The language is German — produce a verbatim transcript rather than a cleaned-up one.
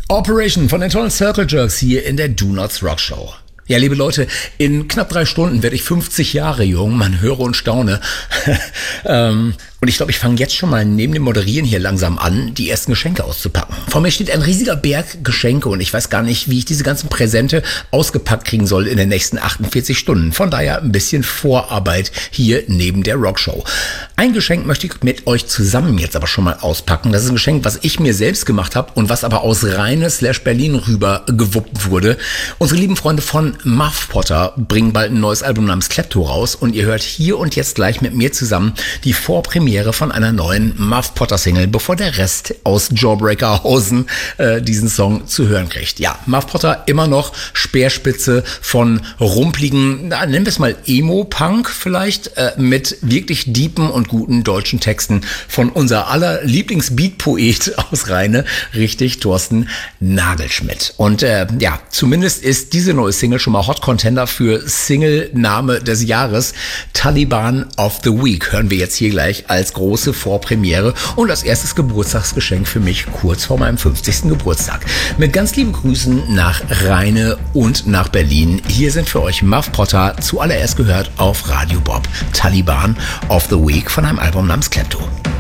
Operation von den tollen Circle Jerks hier in der Do Nots Rock Show. Ja, liebe Leute, in knapp drei Stunden werde ich fünfzig Jahre jung, man höre und staune. ähm, und ich glaube, ich fange jetzt schon mal neben dem Moderieren hier langsam an, die ersten Geschenke auszupacken. Vor mir steht ein riesiger Berg Geschenke und ich weiß gar nicht, wie ich diese ganzen Präsente ausgepackt kriegen soll in den nächsten achtundvierzig Stunden. Von daher ein bisschen Vorarbeit hier neben der Rockshow. Ein Geschenk möchte ich mit euch zusammen jetzt aber schon mal auspacken. Das ist ein Geschenk, was ich mir selbst gemacht habe und was aber aus Rheine slash Berlin rüber gewuppt wurde. Unsere lieben Freunde von Muff Potter bringen bald ein neues Album namens Klepto raus und ihr hört hier und jetzt gleich mit mir zusammen die Vorpremiere von einer neuen Muff Potter Single, bevor der Rest aus Jawbreakerhausen äh, diesen Song zu hören kriegt. Ja, Muff Potter immer noch Speerspitze von rumpligen, na, nennen wir es mal Emo-Punk vielleicht, äh, mit wirklich deepen und guten deutschen Texten von unser aller Lieblingsbeat-Poet aus Rheine, richtig, Thorsten Nagelschmidt. Und äh, ja, zumindest ist diese neue Single schon mal Hot Contender für Single-Name des Jahres. Taliban of the Week hören wir jetzt hier gleich als große Vorpremiere und als erstes Geburtstagsgeschenk für mich kurz vor meinem fünfzigsten Geburtstag. Mit ganz lieben Grüßen nach Rheine und nach Berlin. Hier sind für euch Muff Potter, zuallererst gehört auf Radio Bob. Taliban of the Week von einem Album namens Klepto.